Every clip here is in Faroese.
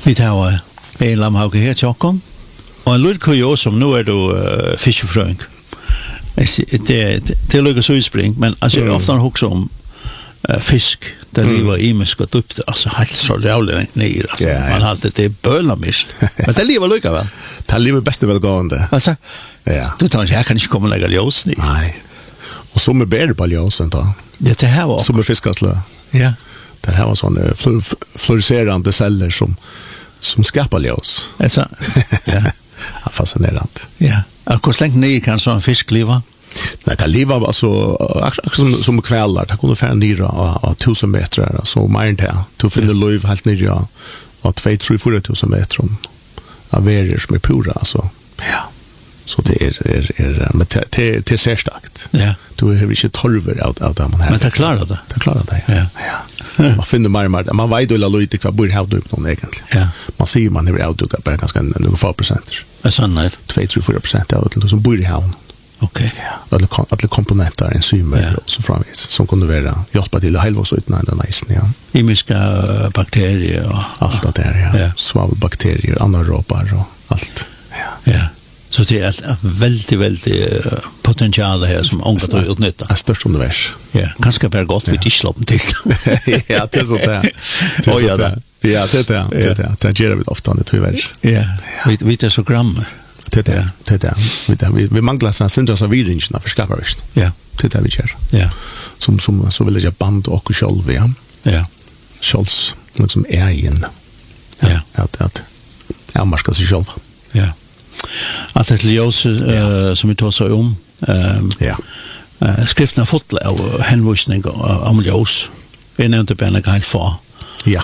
Vi tar en lamhauke her til åkken. Og en lyd kurios som nu du fiskefrøing. Det lykkes udspring, men altså ofte husker om fisk, der lever imisk og dybt, altså helt så rævlig ned, altså man har alltid det bølermis. Men det lever lykker vel? Det lever bedste velgående. Altså? Ja. Du tænker, jeg kan ikke komme og lægge ljøs ned. Nej. Og som bedre på ljósen da. Ja, det her var som fiskarslø. Ja. Det her var sånne floriserende celler som skapar ljós. Altså, ja. Fascinerende. Ja. Og hvor længe ned kan sådan en fisk leve? Nej, det lever altså som kvæler. Det kunne fære nere av 1000 meter, så mer enn det. Du finner løyv helt nere av 2-3-4 meter av verer som pura, altså. Ja. Så det men det særstakt. Ja. Du har ikke torver av det man har. Men det klarer det. Det klarer det, ja. Man finner mer og mer. Man vet jo lite hva bor havduk noen egentlig. Ja. Man sier man har havduk bare ganske noen få prosenter. Er sånn, nei? 2-3-4% av det som bor i havn. Ok. Ja. Alle komponenter, enzymer og så framvis, som kunne være hjelpe til å helvås uten en eisen, ja. Imiske bakterier og alt det der, ja. Svavelbakterier, anaerober og alt. Ja. Så det er et veldig potentiale her som unga tar utnytta. Det er størst univers. Ja, kanskje bare godt vi ikke slår dem til. Ja, det er så det. Ja, det er det. Det gjør vi ofte, det tror jeg. Ja, vi er så grammer. Det er det. Vi mangler sånn syndras av viringen av forskapervist. Ja. Det er det vi gjør. Ja. Som så vil jeg band og selv, ja. Ja. Sjøls, liksom egen. Ja. At jeg marsker seg selv. Ja. Alt det ljøs som vi tar seg om. Ja. Skriften har fått av henvisning om ljøs. Vi nevnte på en helt få. Ja.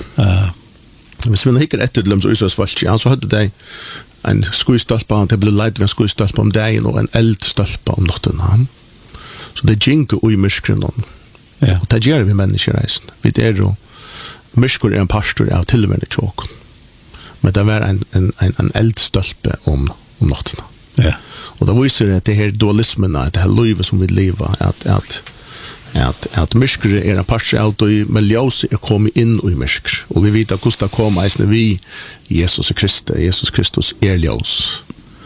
Hvis vi hikker etter til dem så Israelsfolk, ja, så hadde de en skuistølpe, det ble leid ved en skuistølpe om dagen og en eldstølpe om natten. Så det gjenker ui myskren. Ja. Og det gjør vi menneskereisen. Vi er jo, mysker en pastor av tilværende tjåk. Men det var en eldstølpe om natten. Ja. Og det viser at det her dualismen, det her livet som vi lever, at myskere en pastor av det, men ljøs kommet inn i mysker. Og vi vet at hvordan det kommer eisne vi, Jesus Kristus ljøs.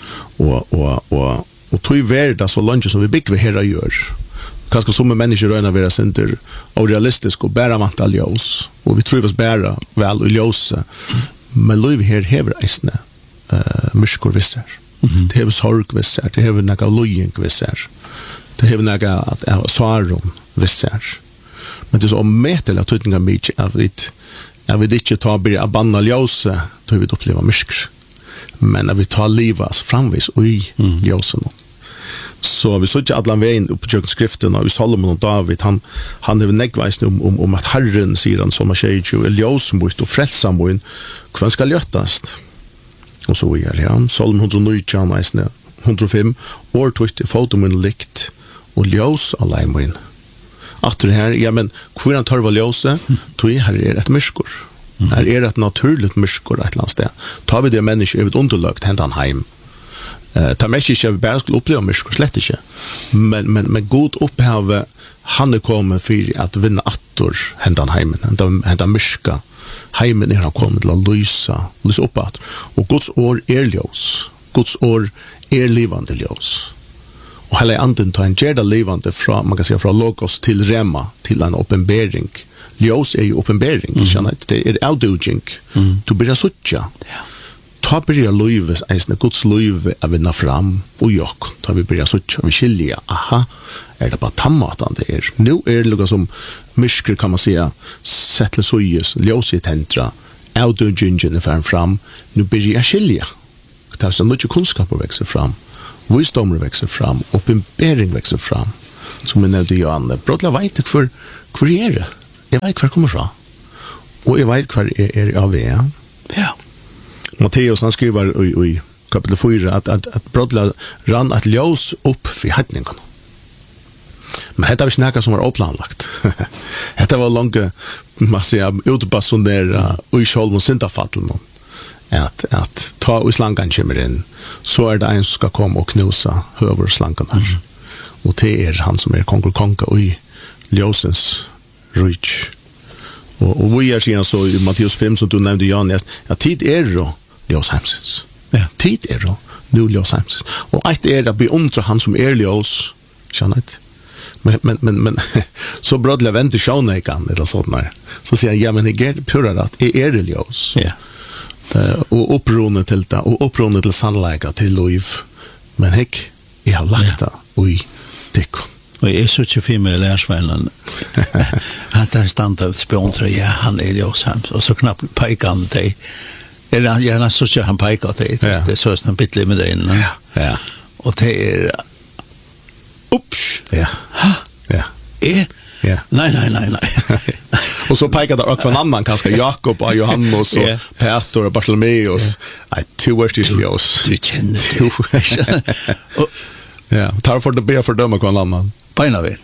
Og tog verda så langt som vi bygger her og gjør. Kanskje som mennesker røyner være sinter og realistisk og bæra vant all ljøs. Og vi tror oss bæra vel og ljøse. Men livet her hever eisne myskor visser. Det hever sorg visser. Det hever nekka løying visser. Det hever nekka av svaron visser. Men det er så ommetelig at tøytninga mykje at vi ikke tar bryr av banna ljøse til vi oppleva myskr. Men at vi tar livet framvis og i ljøse nå. Så vi så ikke alle veien oppe på kjøkkenskriften og vi Salomon og David, han hever negveisen om at Herren, sier han, som er tjeju, er ljøsemot og frelsamot, hva skal gjøttast? Og så er ja, Salomon 109, 105, årtøyt i fotomun likt, og ljøs alleimåin. Atter her, ja, men hvor han tar var ljøse, tog her et myskor. Her et naturligt myskor et eller annet sted. Tar vi det mennesker, er vi underløgt, hentan heim. Det er mest ikke vi bare skulle oppleve myskor, slett ikke. Men god opphave, han kommet for at vinne atter hentan heimen, hentan myska. Heimen han kommet til å lyse opp atter. Og Guds år ljøs. Guds år livande ljøs. Og hele anden tar en gjerda livande fra, man kan säga fra logos til rema, til en oppenbering. Ljøs jo oppenbering, det avduging. Du blir suttja. Ta byrja løyves, eisne Guds løyve er vinna fram, og jokk, ta vi byrja suttja, vi skilja, aha, det bare tammatan det Nå det lukka som myskri, kan man säga, settle suyes, ljøs tentra, avdugingen er fram, nå byrja skilja. Det er så mye kunnskaper vekser fram, visdommer vekser fram, oppenbering vekser fram, som jeg nevnte Johanne. Brådla vet ikke hvor er det. Jeg vet hva kommer fra. Og jeg vet hva er av det. Ja. Matteus han skriver i kapitel 4 at Brådla rann et ljøs opp for hettningen. Men dette var ikke noe som var opplanlagt. Dette var langt, man sier, utbasonere og i kjolv og sintafattelen. At ta og slangan kommer inn, så det en som skal komme og knusa høver slangan her. Og det han som konger og i ljøsens ryk. Och vi är sedan så i Matteus 5 som du nämnde Jan, ja tid då ljus hemsens. Ja. Tid då nu ljus hemsens. Och ett det beundra han som ljus, Janet. Men så brodla vänta sjåna igen eller sånt där. Så säger jag, ja men det är pura att är det ljus. Ja. Och upprona till det och upprona till sannlägga till liv. Men heck jag har lagt det oj tyck. Och jag så 25 med lärsvännen. Han tar stand av spiontra, ja han är ljus hem och så knappt pekar han dig. Eller gärna så kör han pekar dig. Det är så att han bittlig med dig innan. Ja. Och det är ups. Ja. Ja. Ja. Nej. Och så pekar det också en annan kanske Jakob och Johannes och Peter och Bartolomeus. Nej, två årstilljus. Du känner det. Ja, tar för det ber för döma kvar annan. Beina vi.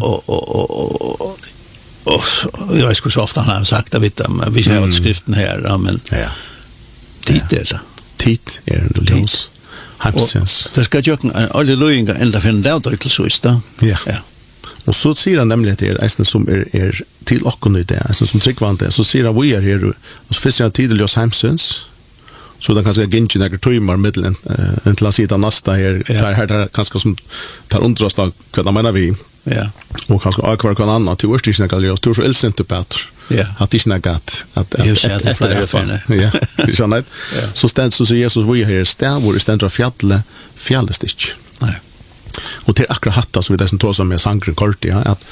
Och jag vet så ofta han har sagt att vi har skriften här men ja. Tid är så. Tid är det ljus. Hemsens. Det ska jag alla löjningar ända för det då till så ist. Ja. Och så säger han nämligen att det är som är till och nu det är som tryckvante så säger han vi är här och så finns det tid ljus hemsens. Så den kanske gynnar några timmar mellan en till att sitta nästa här kanske som tar underast av vad menar vi. Ja. Och kanske akvar kan annan till årstis några ljus tur så elsent upp att. Ja. Att det snacka att jag ser det för det. Ja. Det är sant. Så ständs så Jesus vi här står vår ständra fjällstitch. Nej. Och till akkurat hatta så vi det som tar som med sankren kort att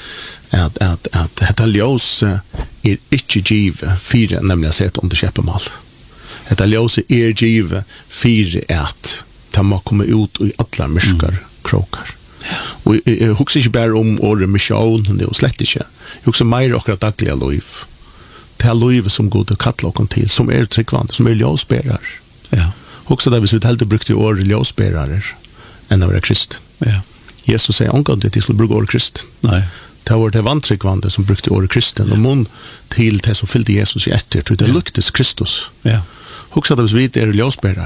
detta ljus är inte giv fyra nämligen sett under käppemal. Detta ljus är giv fyra att ta må komma ut i alla mörkar krokar. Och jag huxar inte bara om ordet mission, det är slett inte. Jag huxar mer akkurat dagliga liv. Det här liv som går till kattlocken till, som är tryggvande, som är ljusbärare. Ja. Huxar där vi så helt brukte ordet ljusbärare än att vara kristen. Ja. Jesus säger omgående att de skulle bruka ordet kristen. Nej. Det var det vantryggvande som brukte ordet kristen. Och mun till det som fyllde Jesus i etter, till det luktes Kristus. Ja. Huxar där vi är ljusbärare.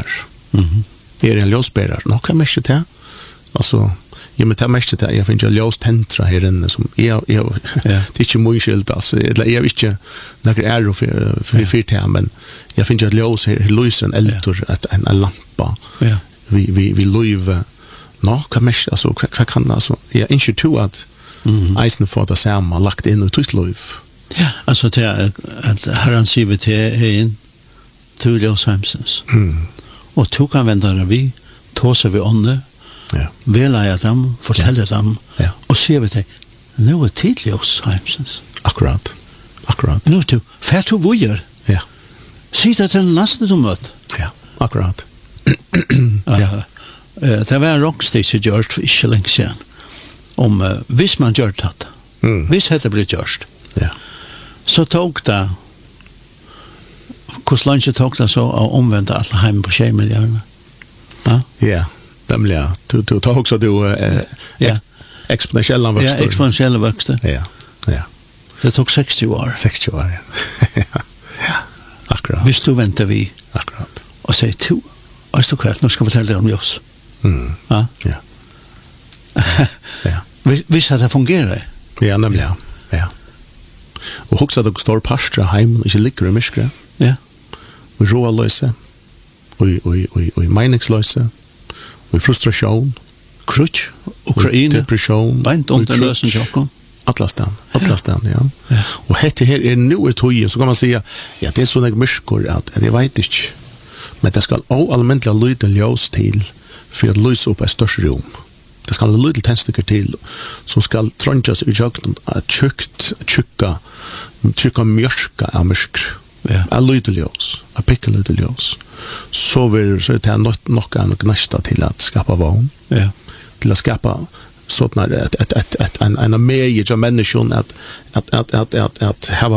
Är en ljusbärare. Nå kan jag inte det. Alltså, jag tar mest det jag finner ljus tentra här inne som det är inte mycket skilt alltså eller jag vet inte några är för det men jag finner att ljus här lyser en eldor en lampa. Ja. Vi liv kan mest alltså kan alltså jag inte tror att isen för det samma lagt in i tutt liv. Ja, alltså det att Herren säger till in till ljus hemsens. Och tog kan vända vi tåsar vi ånde. Ja. Vela jag dem, fortæller dem, og sier vi til, nå er tidlig hos Heimsens. Akkurat. Nå er du, fært du vujer. Ja. Sier det til nesten du møtt. Ja, akkurat. Det var en rockstage som gjort ikke lenge siden, om hvis man gjør det, hvis det blir gjort, så tog det, hvordan langt tog det så å omvende alle heim på 6 milliarder? Ja. Nämligen du tar också exponentiella växter. Ja, exponentiella växter. Ja. Det tog 60 år. 60 år. Ja. Akkurat. Visst du väntar vi. Akkurat. Och säger du, alltså kvart nu ska vi fortælle dig om ljus. Ja. Ja. Visst att det fungerar. Ja, nämligen. Ja. Och också att du står pastra hem och inte ligger i myskre. Ja. Vi roar löse. Och meningslöse. Och frustration, krutch, Ukraina, depression, bänt under lösen jocken. Atlastan, ja. Och det här är nu ett höj så kan man säga ja det är så myskor att det vet inte. Men det ska allmäntliga lyda ljus till för att lysa upp ett större rum. Det ska lyda tändstickor till som ska trängas i jocken att trycka mjörska av mysk. Ja, lyda ljus, a picka lyda ljus. Så vill så det något nästa till att skapa vån. Ja. Till att skapa sådana en människa att ha